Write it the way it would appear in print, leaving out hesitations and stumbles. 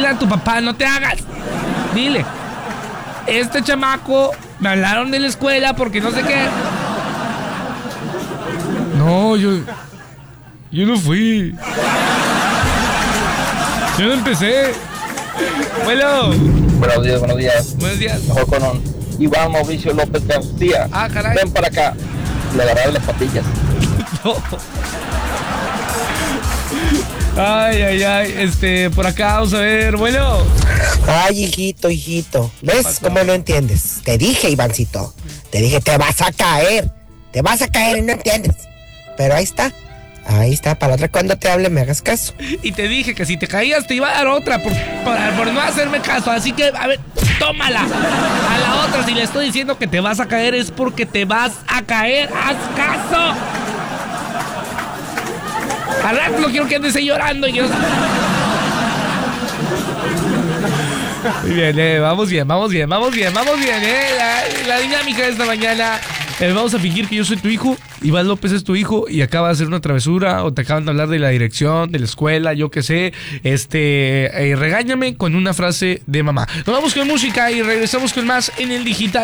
a tu papá, no te hagas. Dile, este chamaco, me hablaron de la escuela porque no sé qué. No, yo no fui. Yo no empecé. Bueno. Buenos días. Buenos días. Mejor con Iván Mauricio López García. Ah, caray. Ven para acá. Le agarraré las patillas. No. Ay. Por acá vamos a ver. Bueno. Ay, hijito. ¿Ves cómo no entiendes? Te dije, Ivancito. Te dije, te vas a caer y no entiendes. Pero ahí está, para la otra cuando te hable me hagas caso. Y te dije que si te caías te iba a dar otra por no hacerme caso. Así que, a ver, tómala. A la otra, si le estoy diciendo que te vas a caer es porque te vas a caer. ¡Haz caso! Al rato no quiero que andes ahí llorando. Muy bien, vamos bien. La dinámica de esta mañana. Vamos a fingir que yo soy tu hijo, Iván López es tu hijo y acaba de hacer una travesura o te acaban de hablar de la dirección, de la escuela, yo qué sé. Regáñame con una frase de mamá. Nos vamos con música y regresamos con más en el digital.